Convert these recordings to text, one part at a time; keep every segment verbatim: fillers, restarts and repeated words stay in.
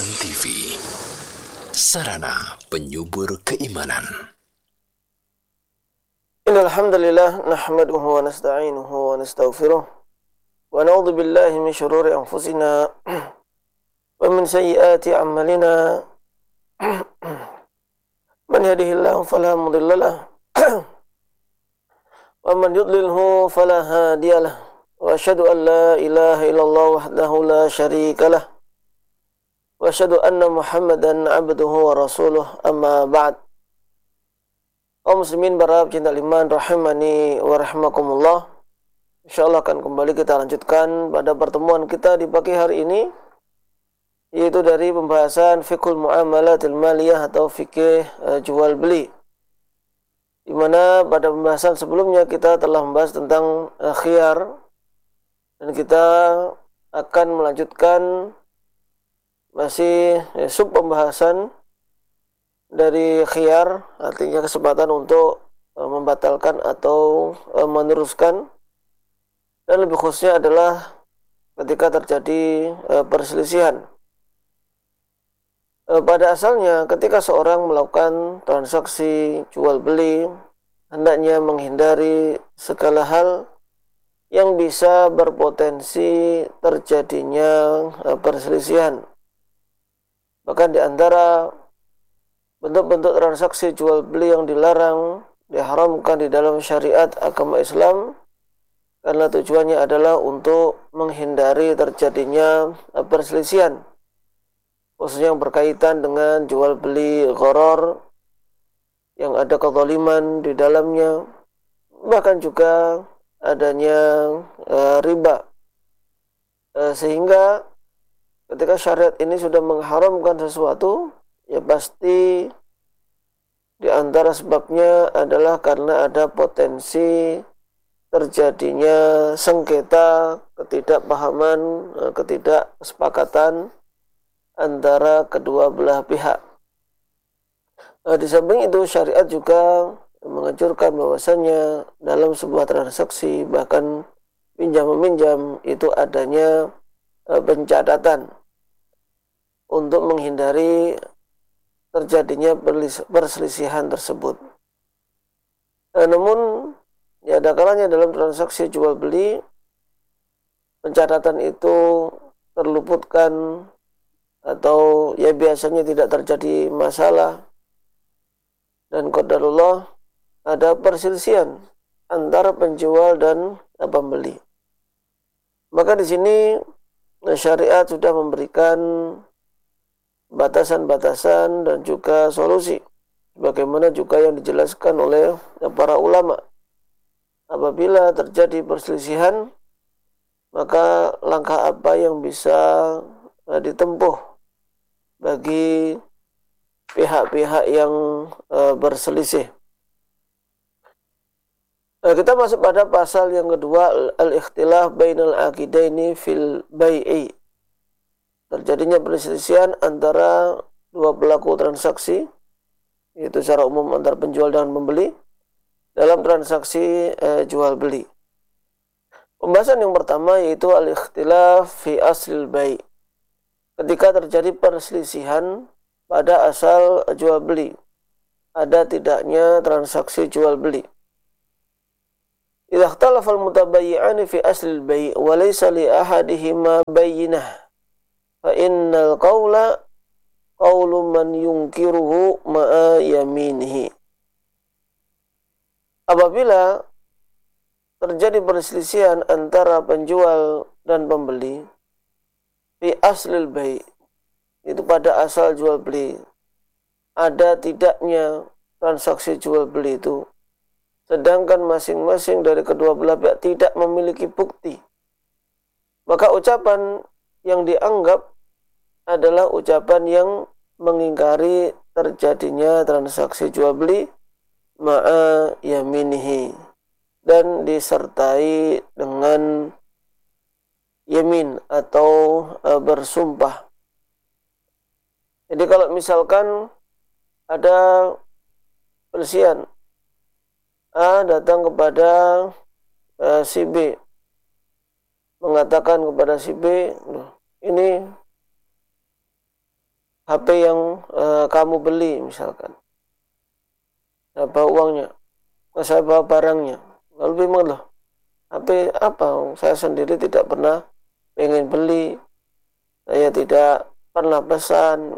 T V, sarana penyubur keimanan. Alhamdulillah, nahmaduhu wa nasta'inuhu wa nastaghfiruh wa na'udzu billahi min syururi anfusina wa min sayyiati a'malina. Man yahdihillahu fala mudilla lahu wa man yudlilhu fala hadiyalah. Wa asyhadu an la ilaha illallah wahdahu la syarika lah. Wa asyhadu anna Muhammadan abduhu wa rasuluh, amma ba'd. Kaum muslimin para pecinta iman rahimani wa rahimakumullah. Insyaallah akan kembali kita lanjutkan pada pertemuan kita di pagi hari ini, yaitu dari pembahasan fiqhul muamalatil maliyah atau fikih uh, jual beli. Di mana pada pembahasan sebelumnya kita telah membahas tentang uh, khiyar, dan kita akan melanjutkan masih ya, sub pembahasan dari khiyar, artinya kesempatan untuk uh, membatalkan atau uh, meneruskan, dan lebih khususnya adalah ketika terjadi uh, perselisihan. Uh, pada asalnya ketika seorang melakukan transaksi jual beli, hendaknya menghindari segala hal yang bisa berpotensi terjadinya uh, perselisihan. Bahkan di antara bentuk-bentuk transaksi jual beli yang dilarang, diharamkan di dalam syariat agama Islam, karena tujuannya adalah untuk menghindari terjadinya perselisihan, khususnya yang berkaitan dengan jual beli gharar yang ada kezaliman di dalamnya, bahkan juga adanya e, riba, e, sehingga ketika syariat ini sudah mengharamkan sesuatu, ya pasti di antara sebabnya adalah karena ada potensi terjadinya sengketa, ketidakpahaman, ketidaksepakatan antara kedua belah pihak. Di samping itu syariat juga menganjurkan bahwasanya dalam sebuah transaksi, bahkan pinjam meminjam, itu adanya pencatatan untuk menghindari terjadinya perselisihan tersebut. Nah, namun ya ada kalanya dalam transaksi jual beli pencatatan itu terluputkan, atau ya biasanya tidak terjadi masalah, dan qadarullah ada perselisihan antara penjual dan pembeli. Maka di sini syariat sudah memberikan batasan-batasan dan juga solusi, bagaimana juga yang dijelaskan oleh para ulama. Apabila terjadi perselisihan, maka langkah apa yang bisa ditempuh bagi pihak-pihak yang uh, berselisih. Uh, kita masuk pada pasal yang kedua, al-ikhtilaf bainal aqidaini fil bai'i. Terjadinya perselisihan antara dua pelaku transaksi, yaitu secara umum antara penjual dan pembeli, dalam transaksi uh, jual beli. Pembahasan yang pertama yaitu al-ikhtilaf fi aslil bai'. Ketika terjadi perselisihan pada asal jual beli, ada tidaknya transaksi jual beli. Idza ikhtalafa al-mutabayyi'ani fi aslil bai' wa laysa li ahadihima bayyinah, fa innal qawla qawlu man yunkiruhu ma'a yaminihi. Apabila terjadi perselisihan antara penjual dan pembeli fi aslil bai', itu pada asal jual beli, ada tidaknya transaksi jual beli itu, sedangkan masing-masing dari kedua belah pihak tidak memiliki bukti, maka ucapan yang dianggap adalah ucapan yang mengingkari terjadinya transaksi jual beli ma'a yaminihi, dan disertai dengan yamin atau e, bersumpah. Jadi kalau misalkan ada perselisihan, A datang kepada e, si B, mengatakan kepada si B, ini H P yang uh, kamu beli misalkan, saya bawa uangnya, saya bawa barangnya, lalu bingung loh, H P apa? Saya sendiri tidak pernah pengen beli, saya tidak pernah pesan.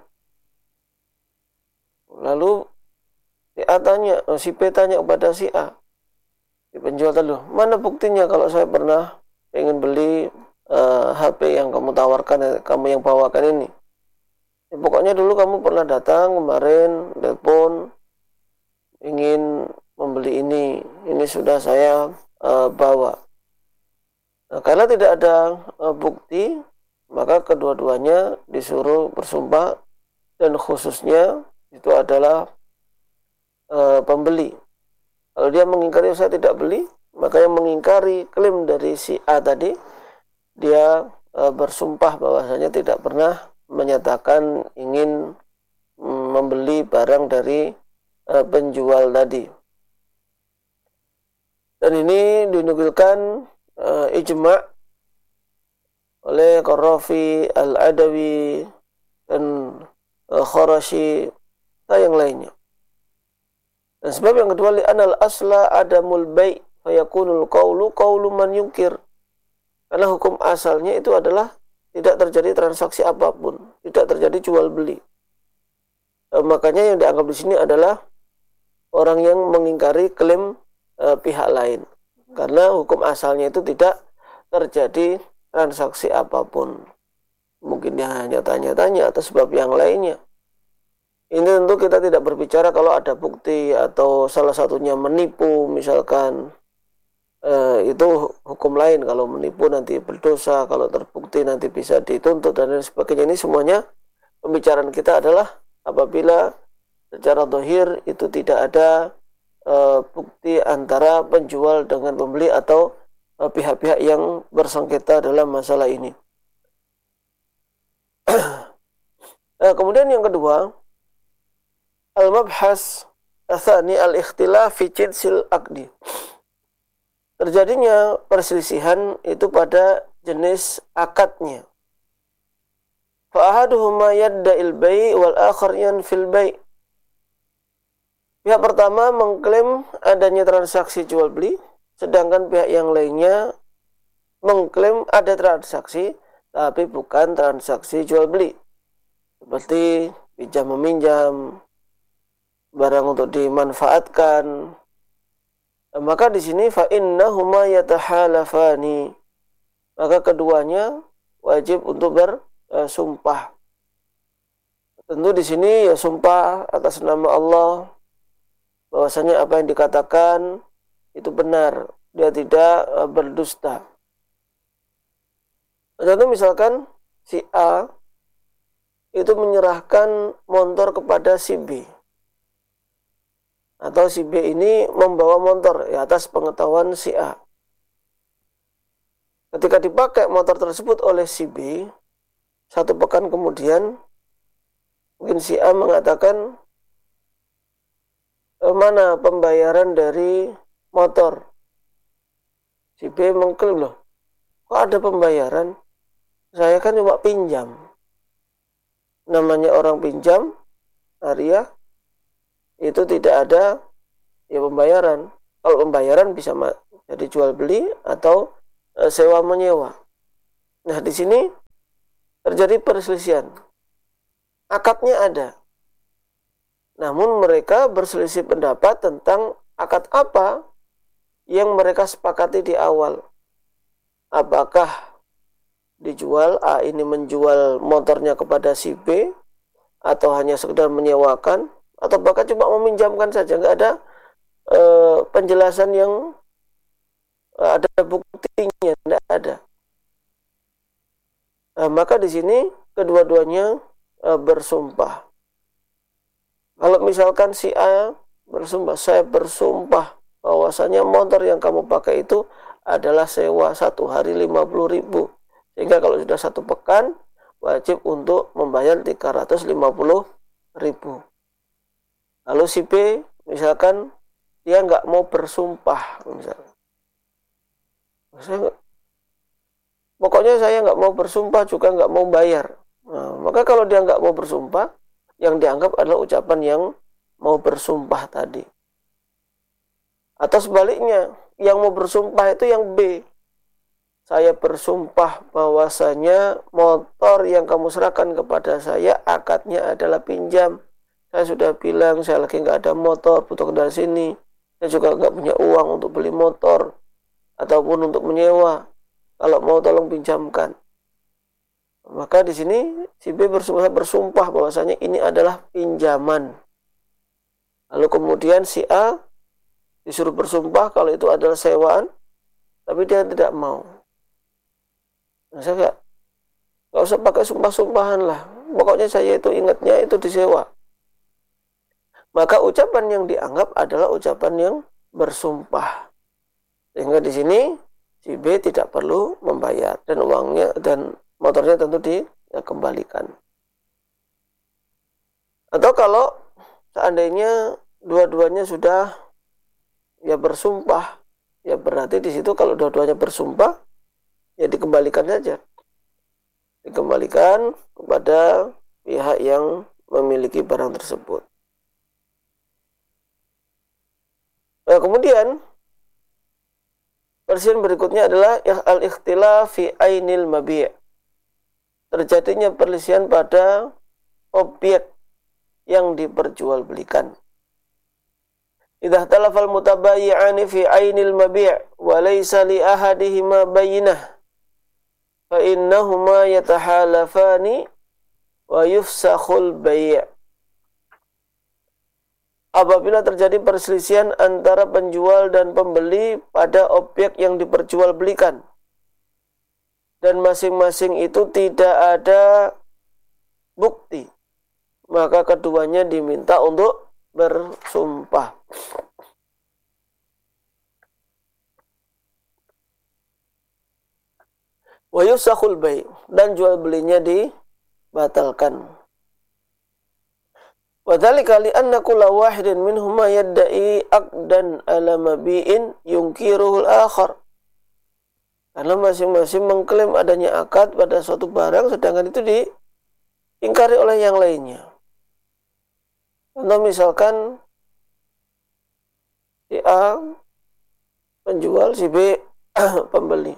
Lalu si A tanya, oh, si B tanya kepada si A, si penjual tadi, mana buktinya kalau saya pernah pengen beli uh, H P yang kamu tawarkan, kamu yang bawakan ini? Ya, pokoknya dulu kamu pernah datang kemarin, telepon, ingin membeli ini, ini sudah saya uh, bawa. Nah, karena tidak ada uh, bukti, maka kedua-duanya disuruh bersumpah, dan khususnya itu adalah uh, pembeli. Kalau dia mengingkari saya tidak beli, maka yang mengingkari klaim dari si A tadi, dia uh, bersumpah bahwasanya tidak pernah menyatakan ingin mm, membeli barang dari uh, penjual tadi. Dan ini dinukilkan uh, ijma' oleh Qarafi, Al-Adawi, dan uh, Kharashi, dan yang lainnya. Dan sebab yang kedua, li'anal asla adamul bai' fayakunul qawlu qawlu man yunkir. Karena hukum asalnya itu adalah tidak terjadi transaksi apapun, tidak terjadi jual beli. E, makanya yang dianggap di sini adalah orang yang mengingkari klaim e, pihak lain, karena hukum asalnya itu tidak terjadi transaksi apapun. Mungkin dia hanya tanya-tanya atau sebab yang lainnya. Ini tentu kita tidak berbicara kalau ada bukti atau salah satunya menipu misalkan. Uh, itu hukum lain. Kalau menipu nanti berdosa, kalau terbukti nanti bisa dituntut dan lain sebagainya. Ini semuanya pembicaraan kita adalah apabila secara zahir itu tidak ada uh, bukti antara penjual dengan pembeli atau uh, pihak-pihak yang bersengketa dalam masalah ini. Nah, kemudian yang kedua, al-mabhas atsani al-ikhtilaf fi jinsil aqdi. Terjadinya perselisihan itu pada jenis akadnya. Fa ahaduhuma yadda'il bai' wal akhar yanfil bai'. Pihak pertama mengklaim adanya transaksi jual beli, sedangkan pihak yang lainnya mengklaim ada transaksi tapi bukan transaksi jual beli. Seperti pinjam meminjam, barang untuk dimanfaatkan. Maka di sini fa innahuma yatahalafani. Maka keduanya wajib untuk bersumpah. Tentu di sini ya sumpah atas nama Allah bahwasanya apa yang dikatakan itu benar, dia tidak berdusta. Contoh misalkan si A itu menyerahkan motor kepada si B. Atau si B ini membawa motor ya, atas pengetahuan si A. Ketika dipakai motor tersebut oleh si B, satu pekan kemudian, mungkin si A mengatakan, e, mana pembayaran dari motor? Si B mengklaim, loh, kok ada pembayaran? Saya kan cuma pinjam. Namanya orang pinjam, Arya, itu tidak ada ya pembayaran. Kalau pembayaran bisa jadi jual beli atau e, sewa menyewa. Nah, di sini terjadi perselisihan. Akadnya ada. Namun mereka berselisih pendapat tentang akad apa yang mereka sepakati di awal. Apakah dijual, A ini menjual motornya kepada si B, atau hanya sekedar menyewakan, atau bahkan cuma meminjamkan saja, nggak ada e, penjelasan yang e, ada buktinya, nggak ada. Nah, maka di sini kedua-duanya e, bersumpah. Kalau misalkan si A bersumpah, saya bersumpah bahwasanya motor yang kamu pakai itu adalah sewa satu hari lima puluh ribu, sehingga kalau sudah satu pekan wajib untuk membayar tiga ratus lima puluh ribu. Lalu si B misalkan dia nggak mau bersumpah, misalnya, saya, pokoknya saya nggak mau bersumpah juga nggak mau bayar. Nah, maka kalau dia nggak mau bersumpah, yang dianggap adalah ucapan yang mau bersumpah tadi. Atau sebaliknya, yang mau bersumpah itu yang B. Saya bersumpah bahwasanya motor yang kamu serahkan kepada saya akadnya adalah pinjam. Saya sudah bilang saya lagi nggak ada motor, butuh kendaraan sini. Saya juga nggak punya uang untuk beli motor ataupun untuk menyewa. Kalau mau tolong pinjamkan. Maka di sini si B bersumpah, bersumpah bahwasanya ini adalah pinjaman. Lalu kemudian si A disuruh bersumpah kalau itu adalah sewaan, tapi dia tidak mau. Nah, saya nggak nggak usah pakai sumpah-sumpahan lah. Pokoknya saya itu ingatnya itu disewa. Maka ucapan yang dianggap adalah ucapan yang bersumpah. Sehingga di sini si B tidak perlu membayar dan uangnya dan motornya tentu dikembalikan. Atau kalau seandainya dua-duanya sudah ya bersumpah, ya berarti di situ kalau dua-duanya bersumpah ya dikembalikan saja. Dikembalikan kepada pihak yang memiliki barang tersebut. Nah, kemudian perselisihan berikutnya adalah al-ikhtilaf fi ainil mabi'. Terjadinya perselisihan pada objek yang diperjualbelikan. Idza talafal mutabayyi'ani fi ainil mabi' wa laysa li ahadihima bayyinah fa innahuma yatahalafani wa yufsakhul bai'. Apabila terjadi perselisihan antara penjual dan pembeli pada objek yang diperjualbelikan dan masing-masing itu tidak ada bukti, maka keduanya diminta untuk bersumpah. Wa yusakhul bai', dan jual belinya dibatalkan. Wa dzalika li anna kulla wahidin minhuma yadda'i aqdan ala mabi'in yunkiruhul akhar. Karena masing-masing mengklaim adanya akad pada suatu barang sedangkan itu diingkari oleh yang lainnya. Contoh misalkan si A penjual, si B pembeli.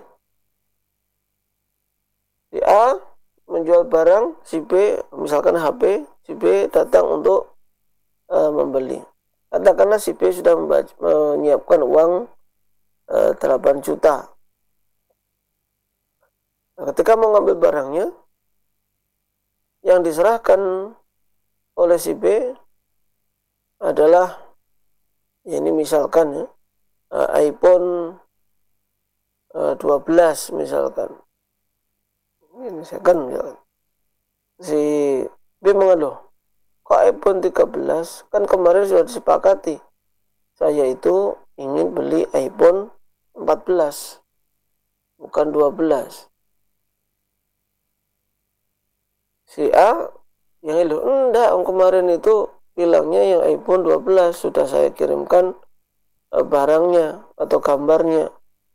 Si A menjual barang, si B misalkan H P, si B datang untuk uh, membeli. Katakanlah si B sudah membaca, menyiapkan uang uh, delapan juta. Nah, ketika mau ngambil barangnya, yang diserahkan oleh si B adalah, ya ini misalkan ya, uh, iPhone uh, dua belas misalkan. Ini misalkan, misalkan. Si B mengeluh, kok iPhone tiga belas? Kan kemarin sudah disepakati. Saya itu ingin beli iPhone empat belas, bukan dua belas. Si A yang ngeluh, enggak, kemarin itu bilangnya yang iPhone dua belas sudah saya kirimkan barangnya atau gambarnya.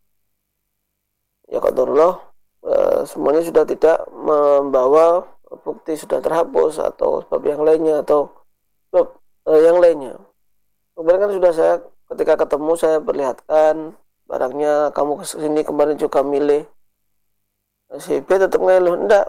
Ya qadarullah, semuanya sudah tidak membawa bukti, sudah terhapus atau sebab yang lainnya atau sebab eh, yang lainnya. Kemudian kan sudah saya ketika ketemu saya perlihatkan barangnya, kamu kesini kemarin juga milih. Si B tetap ngeluh, enggak,